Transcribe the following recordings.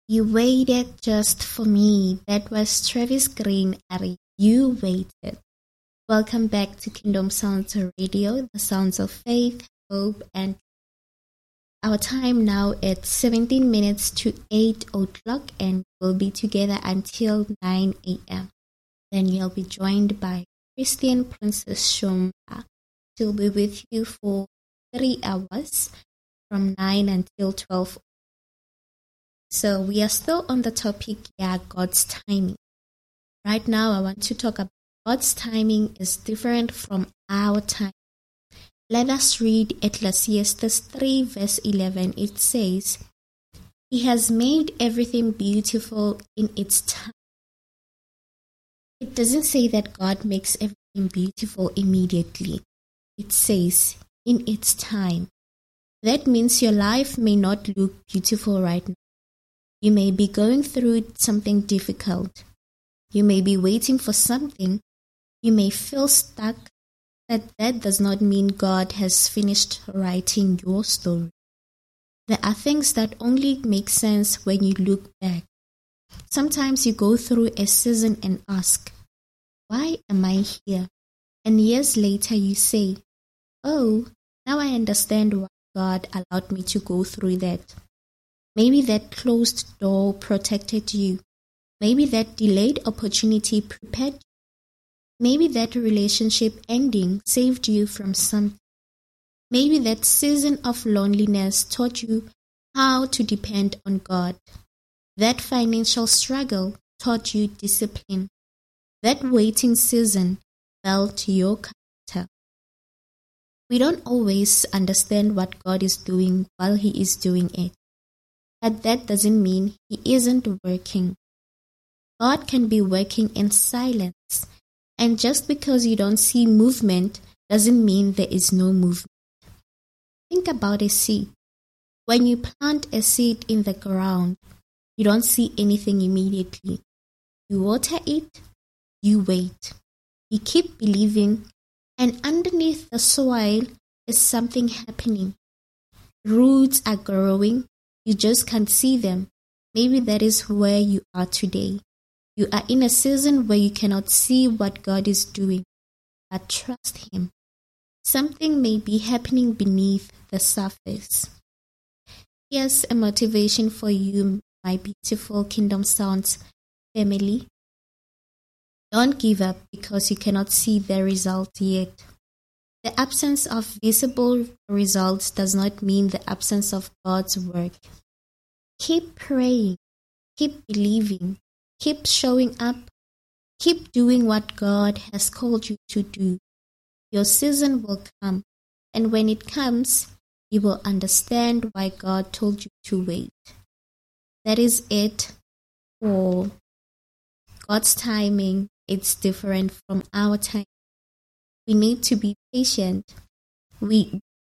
You waited just for me. That was Travis Green at You Waited. Welcome back to Kingdom Sounds Radio, the sounds of faith, hope, and our time now at 17 minutes to 8 o'clock, and we'll be together until 9 a.m. Then you'll be joined by Christian Princess Shumba. She'll be with you for 3 hours from 9 until 12. So we are still on the topic, God's timing. Right now, I want to talk about God's timing is different from our time. Let us read Ecclesiastes 3 verse 11. It says, He has made everything beautiful in its time. It doesn't say that God makes everything beautiful immediately. It says, in its time. That means your life may not look beautiful right now. You may be going through something difficult. You may be waiting for something. You may feel stuck, but that does not mean God has finished writing your story. There are things that only make sense when you look back. Sometimes you go through a season and ask, why am I here? And years later you say, oh, now I understand why God allowed me to go through that. Maybe that closed door protected you. Maybe that delayed opportunity prepared you. Maybe that relationship ending saved you from something. Maybe that season of loneliness taught you how to depend on God. That financial struggle taught you discipline. That waiting season built your character. We don't always understand what God is doing while He is doing it. But that doesn't mean He isn't working. God can be working in silence. And just because you don't see movement doesn't mean there is no movement. Think about a seed. When you plant a seed in the ground, you don't see anything immediately. You water it, you wait. You keep believing, and underneath the soil is something happening. Roots are growing, you just can't see them. Maybe that is where you are today. You are in a season where you cannot see what God is doing, but trust Him. Something may be happening beneath the surface. Here's a motivation for you, my beautiful Kingdom Sounds family. Don't give up because you cannot see the result yet. The absence of visible results does not mean the absence of God's work. Keep praying, keep believing. Keep showing up. Keep doing what God has called you to do. Your season will come, and when it comes, you will understand why God told you to wait. That is it for God's timing. It's different from our time. We need to be patient. We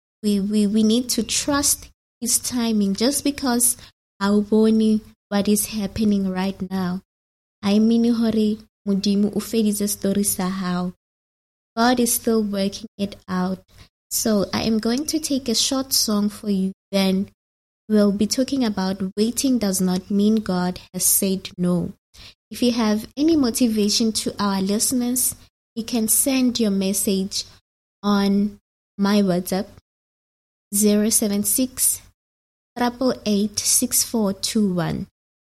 need to trust His timing. Just because haubone what is happening right now, I mean hore Modimo o feditse story sa hao. God is still working it out. So I am going to take a short song for you. Then we'll be talking about waiting does not mean God has said no. If you have any motivation to our listeners, you can send your message on my WhatsApp 076 888 6421.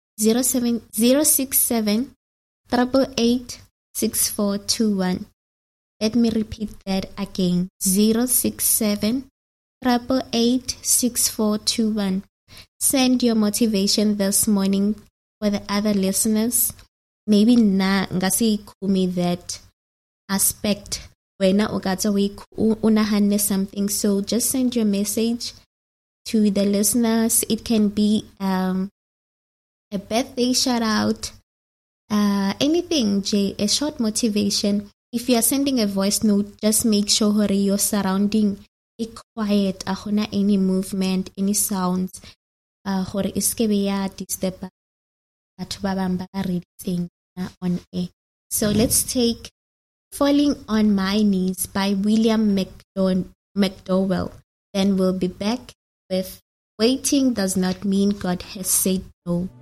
067 888 6421. Let me repeat that again. 067 888 6421. Send your motivation this morning for the other listeners. Maybe na ngasi kumi that aspect when unahanne something. So just send your message to the listeners. It can be a birthday shout out, anything, a short motivation. If you are sending a voice note, just make sure your surrounding is quiet, any movement, any sounds, disturb on air. So let's take Falling on My Knees by William McDowell. Then we'll be back with Waiting Does Not Mean God Has Said No.